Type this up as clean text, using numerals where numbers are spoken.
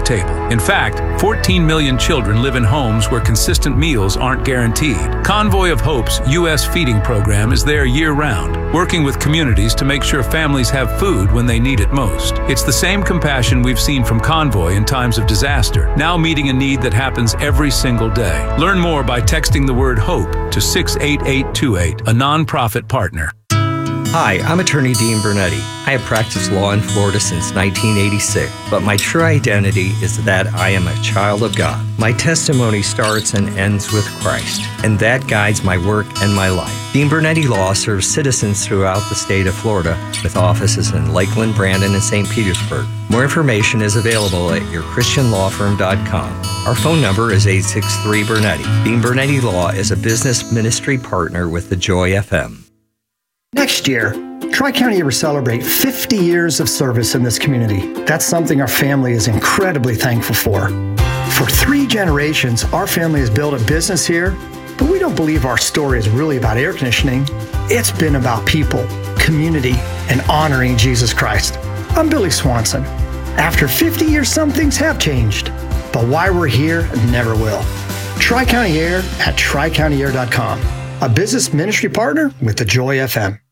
table. In fact, 14 million children live in homes where consistent meals aren't guaranteed. Convoy of Hope's U.S. feeding program is there year-round, working with communities to make sure families have food when they need it most. It's the same compassion we've seen from Convoy in times of disaster, now meeting a need that happens every single day. Learn more by texting the word HOPE to 68828, a nonprofit partner. Hi, I'm attorney Dean Bernetti. I have practiced law in Florida since 1986, but my true identity is that I am a child of God. My testimony starts and ends with Christ, and that guides my work and my life. Dean Bernetti Law serves citizens throughout the state of Florida with offices in Lakeland, Brandon, and St. Petersburg. More information is available at yourchristianlawfirm.com. Our phone number is 863-BERNETTI. Dean Bernetti Law is a business ministry partner with the Joy FM. Next year, Tri-County will celebrate 50 years of service in this community. That's something our family is incredibly thankful for. For 3 generations, our family has built a business here, but we don't believe our story is really about air conditioning. It's been about people, community, and honoring Jesus Christ. I'm Billy Swanson. After 50 years, some things have changed, but why we're here never will. Tri-County Air at tricountyair.com. A business ministry partner with the Joy FM.